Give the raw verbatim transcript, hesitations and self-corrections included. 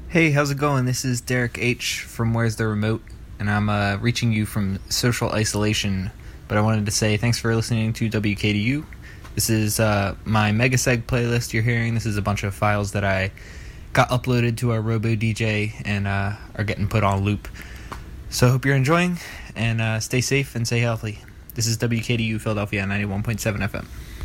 Hey, how's it going? This is Derek H. from Where's the Remote, and I'm uh, reaching you from social isolation. But I wanted to say thanks for listening to W K D U. This is uh, my Megaseg playlist you're hearing. This is a bunch of files that I got uploaded to our Robo D J and uh, are getting put on loop. So I hope you're enjoying, and uh, stay safe and stay healthy. This is W K D U Philadelphia ninety-one point seven F M.